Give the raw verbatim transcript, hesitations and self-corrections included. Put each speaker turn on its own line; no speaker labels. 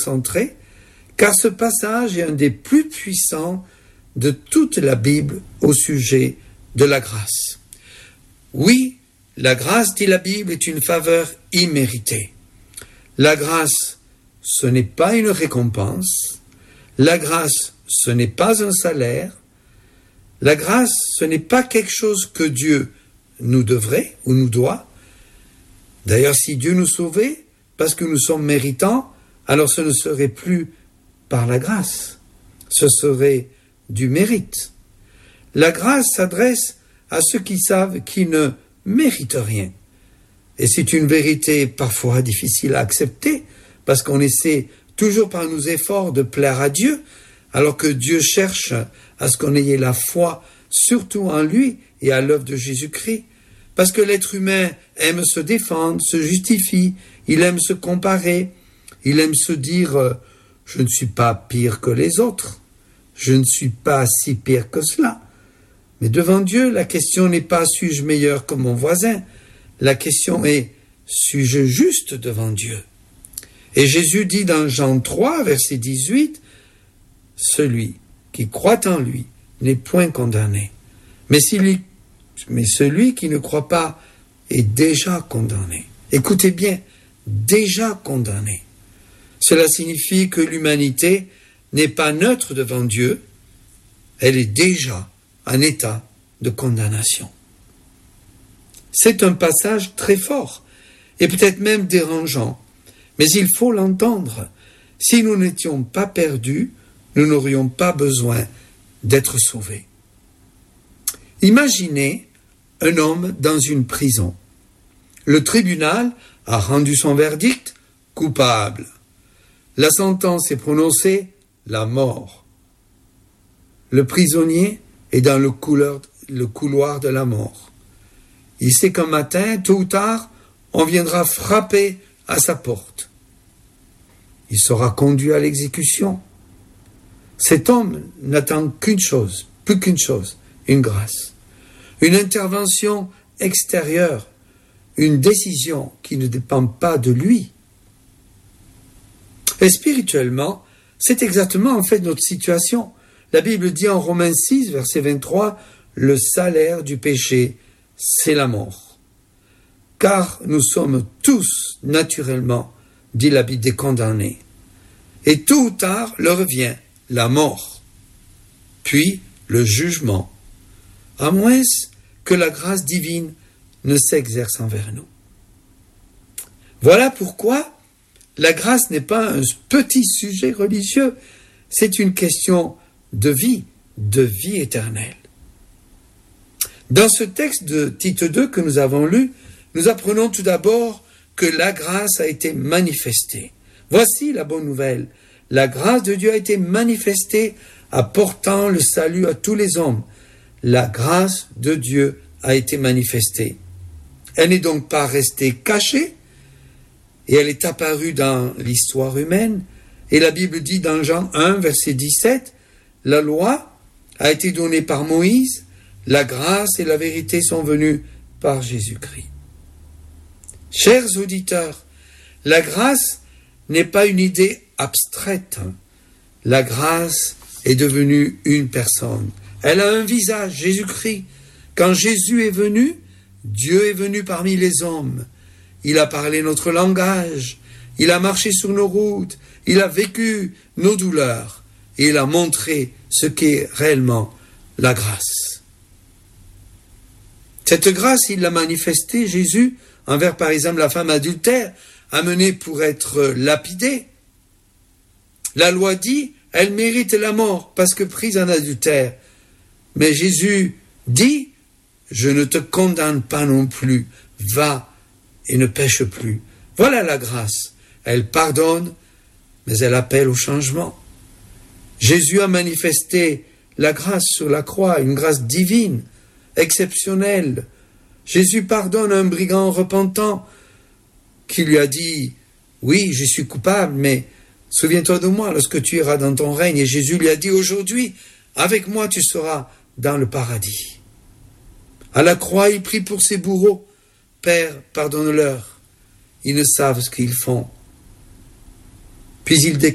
concentré, car ce passage est un des plus puissants de toute la Bible au sujet de la grâce. Oui, la grâce, dit la Bible, est une faveur imméritée. La grâce, ce n'est pas une récompense. La grâce, ce n'est pas un salaire. La grâce, ce n'est pas quelque chose que Dieu nous devrait ou nous doit. D'ailleurs, si Dieu nous sauvait parce que nous sommes méritants, alors ce ne serait plus par la grâce, ce serait du mérite. La grâce s'adresse à ceux qui savent qu'ils ne méritent rien. Et c'est une vérité parfois difficile à accepter, parce qu'on essaie toujours par nos efforts de plaire à Dieu, alors que Dieu cherche à ce qu'on ait la foi surtout en lui et à l'œuvre de Jésus-Christ. Parce que l'être humain aime se défendre, se justifie, il aime se comparer, il aime se dire euh, « je ne suis pas pire que les autres, je ne suis pas si pire que cela ». Mais devant Dieu, la question n'est pas « suis-je meilleur que mon voisin ?» La question est « suis-je juste devant Dieu ?» Et Jésus dit dans Jean trois, verset dix-huit, « Celui qui croit en lui n'est point condamné. Mais, s'il, mais celui qui ne croit pas est déjà condamné. » Écoutez bien, déjà condamné. Cela signifie que l'humanité n'est pas neutre devant Dieu, elle est déjà en état de condamnation. C'est un passage très fort et peut-être même dérangeant, mais il faut l'entendre. Si nous n'étions pas perdus, nous n'aurions pas besoin d'être sauvés. Imaginez un homme dans une prison. Le tribunal a rendu son verdict coupable. La sentence est prononcée, la mort. Le prisonnier est dans le couloir, le couloir de la mort. Il sait qu'un matin, tôt ou tard, on viendra frapper à sa porte. Il sera conduit à l'exécution. Cet homme n'attend qu'une chose, plus qu'une chose, une grâce. Une intervention extérieure, une décision qui ne dépend pas de lui. Et spirituellement, c'est exactement en fait notre situation. La Bible dit en Romains six, verset vingt-trois, « Le salaire du péché, c'est la mort. » Car nous sommes tous, naturellement, dit la Bible, des condamnés. Et tôt ou tard, leur vient la mort, puis le jugement, à moins que la grâce divine ne s'exerce envers nous. Voilà pourquoi la grâce n'est pas un petit sujet religieux, c'est une question de vie, de vie éternelle. Dans ce texte de Tite deux que nous avons lu, nous apprenons tout d'abord que la grâce a été manifestée. Voici la bonne nouvelle. La grâce de Dieu a été manifestée, apportant le salut à tous les hommes. La grâce de Dieu a été manifestée. Elle n'est donc pas restée cachée, et elle est apparue dans l'histoire humaine. Et la Bible dit dans Jean un, verset dix-sept, « La loi a été donnée par Moïse, la grâce et la vérité sont venues par Jésus-Christ. » Chers auditeurs, la grâce n'est pas une idée abstraite. La grâce est devenue une personne. Elle a un visage, Jésus-Christ. Quand Jésus est venu, Dieu est venu parmi les hommes. Il a parlé notre langage, il a marché sur nos routes, il a vécu nos douleurs et il a montré ce qu'est réellement la grâce. Cette grâce, il l'a manifestée, Jésus, envers par exemple la femme adultère, amenée pour être lapidée. La loi dit, elle mérite la mort parce que prise en adultère. Mais Jésus dit, je ne te condamne pas non plus, va et ne pêche plus. Voilà la grâce. Elle pardonne, mais elle appelle au changement. Jésus a manifesté la grâce sur la croix, une grâce divine, exceptionnelle. Jésus pardonne un brigand repentant qui lui a dit, oui, je suis coupable, mais souviens-toi de moi lorsque tu iras dans ton règne. Et Jésus lui a dit, aujourd'hui, avec moi, tu seras dans le paradis. À la croix, il prie pour ses bourreaux. Père, pardonne-leur. Ils ne savent ce qu'ils font. Puis il déclare